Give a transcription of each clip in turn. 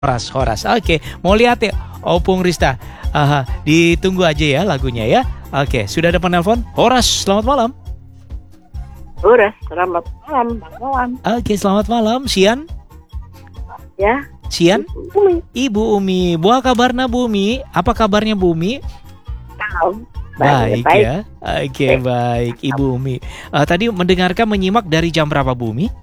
Horas. Oke, mau lihat ya Opung Rista. Ditunggu aja ya lagunya ya. Oke, sudah ada penelpon. Horas, selamat malam. Horas, selamat malam, Bang Wawan. Oke, selamat malam. Sian? Ya. Sian? Umi. Ibu Umi. Buah kabarna Bu Umi? Apa kabarnya Bu Umi? Baik. Ya. Oke, baik Ibu Umi. Tadi mendengarkan menyimak dari jam berapa Bu Umi?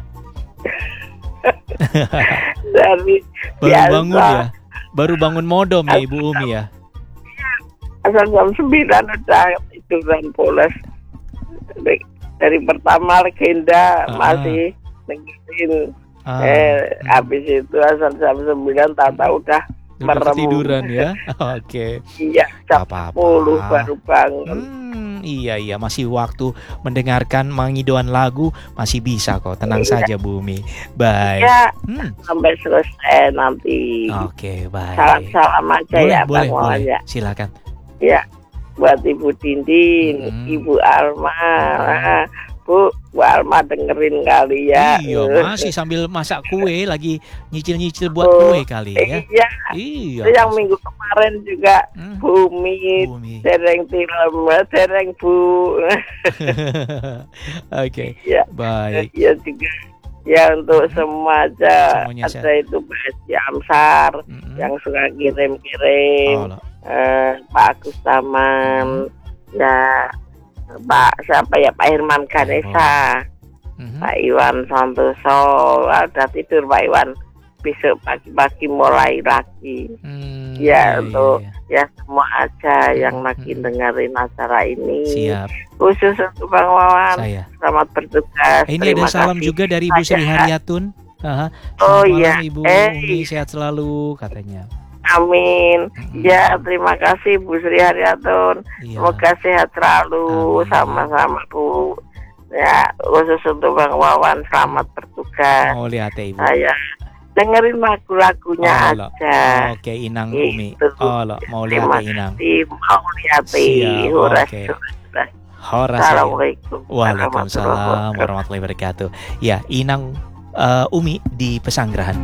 Dari Baru biasa. bangun ya? Baru bangun modom ya Ibu Umi ya? Asal jam 9 udah tiduran pulas. Dari pertama legenda masih dengerin. Habis itu asal jam 9 tahu udah merem. Ketiduran ya? Oke. Iya, jam 10 baru bangun. Iya, masih waktu mendengarkan mengidoan lagu, masih bisa kok, tenang saja Bu Umi. Baik. Ya, sampai selesai nanti. Oke, baik. Salam-salam aja ya Bang Wawan ya. Silakan. Ya, buat Ibu Dindin, Ibu Alma. Bu Alma dengerin kali ya. Iya, masih sambil masak kue, lagi nyicil-nyicil buat kue kali ya. Iya. Yang minggu kemarin juga Bumi. Dereng film, dereng Bu. Oke. Ya, baik. Ya juga. Ya untuk semua aja. Ada itu Besti Amsar yang suka kirim-kirim. Pak Agus Taman. Ya. Pak Herman Ganesha, Pak Iwan Santoso, udah tidur Pak Iwan, besok pagi-pagi mulai lagi. Untuk ya semua aja yang lagi dengerin acara ini. Siap. Khusus untuk Bang Wawan, selamat bertugas. Ini ada salam juga dari Ibu Sri Haryatun. Iya. Ibu Umi sehat selalu katanya. Amin. Ya, terima kasih Bu Sri Haryatun. Semoga sehat selalu. Sama-sama Bu. Ya, khusus untuk Bang Wawan, selamat bertugas. Mau lihat ya Ibu. Saya dengerin lagu-lagunya aja. Oke, Inang Umi. Mau lihat ya Inang. Mau lihat Horas. Assalamualaikum. Waalaikumsalam warahmatullahi wabarakatuh. Ya, Inang Umi di Pesanggerahan.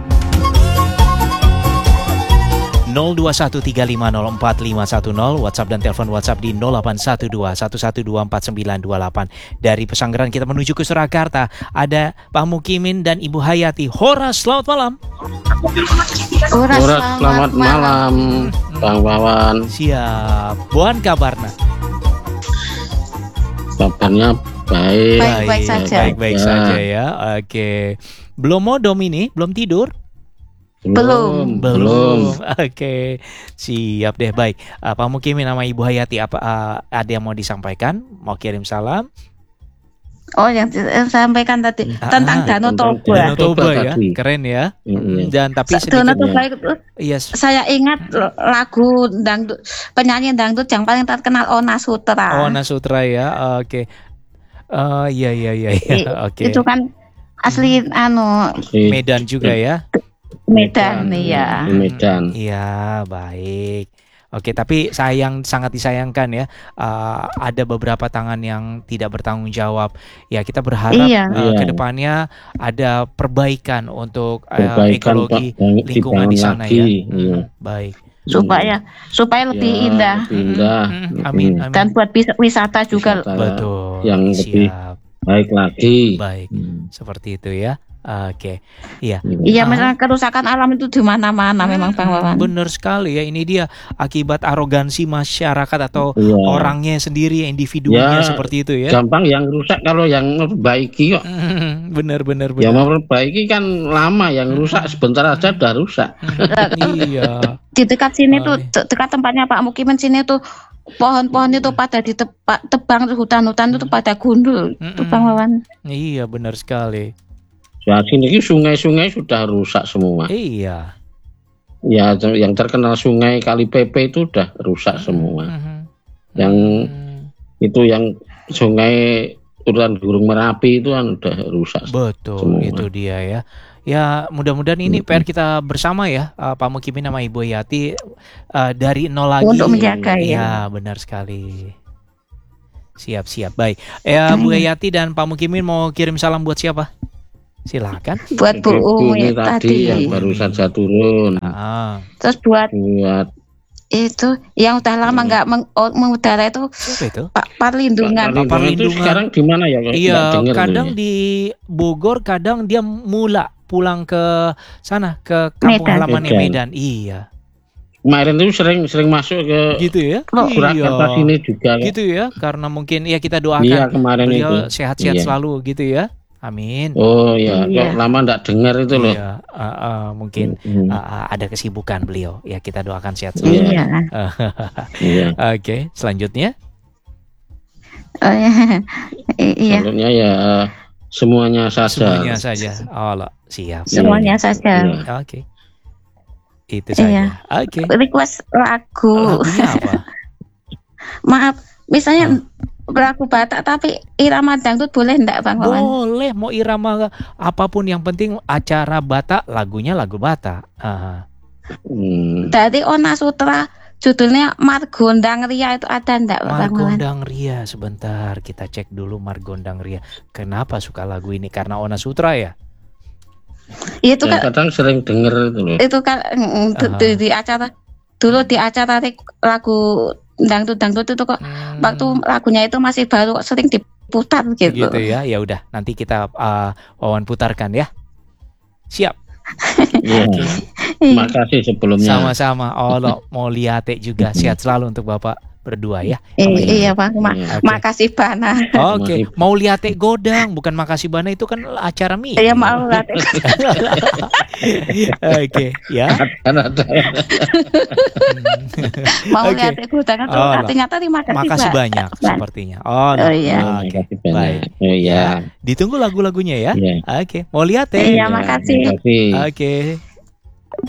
0213504510 WhatsApp dan telepon WhatsApp di 081211249928. Dari Pesanggerahan kita menuju ke Surakarta. Ada Pak Mukimin dan Ibu Hayati. Horas, selamat malam. Horas, selamat malam Bang Wawan. Siap. Buan kabarna? Kabarnya baik saja. Baik saja ya. Oke. Belum modom ini? Belum tidur? Belum. Oke, siap deh. Baik, Pak Mukimin sama Ibu Hayati, apa ada yang mau disampaikan? Mau kirim salam? Oh, yang sampaikan tadi tentang Danau Toba. Danau Toba ya, keren ya. Dan tapi Danau Toba itu, saya ingat lagu dangdut, penyanyi dangdut yang paling terkenal Ona Sutra. Ona Sutra ya, oke. Iya. Oke. Itu kan asli Medan juga ya. Medan. Iya, baik. Oke, tapi sangat disayangkan ya. Ada beberapa tangan yang tidak bertanggung jawab. Ya, kita berharap ke depannya ada perbaikan untuk ekologi lingkungan di sana ya. Baik. Supaya lebih indah. Amin. Dan buat wisata juga. Betul. Yang lebih baik lagi. Baik. Seperti itu ya. Oke, iya. Iya, memang kerusakan alam itu di mana-mana memang Bang Wawan. Benar sekali ya, ini dia akibat arogansi masyarakat atau orangnya sendiri, individunya seperti itu ya. Gampang yang rusak kalau yang memperbaiki kok. Benar. Yang memperbaiki kan lama, yang rusak sebentar aja udah rusak. Iya. Di dekat sini tuh, dekat tempatnya Pak Mukimin sini tuh pohon-pohon itu pada ditebang, hutan-hutan itu pada gundul, tuh Bang Wawan. Iya, benar sekali. Ya, sini sungai-sungai sudah rusak semua. Iya. Ya, yang terkenal sungai Kali Pepe itu udah rusak semua. Yang itu yang sungai Turunan Gunung Merapi itu kan udah rusak. Betul, semua. Itu dia ya. Ya, mudah-mudahan ini PR kita bersama ya, Pak Mukimin sama Ibu Hayati, dari nol lagi. Untuk menjaga ya. Benar sekali. Siap. Baik. Bu Hayati dan Pak Mukimin mau kirim salam buat siapa? Silakan. Buat Bu Umi tadi yang baru saja turun. Terus buat itu yang udah lama nggak mengudara itu. Siapa itu? Pak Parlindungan. Pak Parlindungan itu sekarang di mana ya? Iya, kadang di Bogor, kadang dia pulang ke sana ke kampung halamannya Medan. Iya. Kemarin itu sering masuk ke gitu ya. Surakarta sini juga. Gitu ya, karena mungkin ya kita doakan beliau sehat-sehat selalu gitu ya. Amin. Oh ya, kok lama enggak dengar itu loh. Iya, mungkin ada kesibukan beliau. Ya kita doakan sehat selalu. Iya. Oke, selanjutnya. Iya. Selanjutnya ya semuanya saja. Semuanya saja. Oh, siap. Semuanya saja. Oke. Itu saja. Oke. Request lagu. Lagunya apa? Maaf, misalnya lagu Batak tapi irama dangdut boleh enggak Bang Wawan? Boleh, mau irama apapun yang penting acara Batak, lagunya lagu Batak. Dari Ona Sutra judulnya Margondang Ria itu ada enggak Bang Wawan? Margondang Ria, sebentar kita cek dulu Margondang Ria. Kenapa suka lagu ini? Karena Ona Sutra ya? Itu kan kadang sering denger itu loh. Itu kan di acara dulu di acara lagu dangdut itu kok waktu lagunya itu masih baru sering diputar gitu. Gitu ya. Ya udah, nanti kita Wawan putarkan ya. Siap. Makasih sebelumnya. Sama-sama. Allah mau lihat juga sehat selalu untuk Bapak berdua ya. Iya Pak, makasih Bana. Oke, mau lihat godang, bukan makasih Bana itu kan acara mie. Iya mau lihat. Oke, ya. Mau lihat godang itu artinya terima kasih. Makasih banyak sepertinya. Oh iya. Oke, baik. Oh iya. Ditunggu lagu-lagunya ya. Oke, mau lihat ya. Iya, makasih. Oke.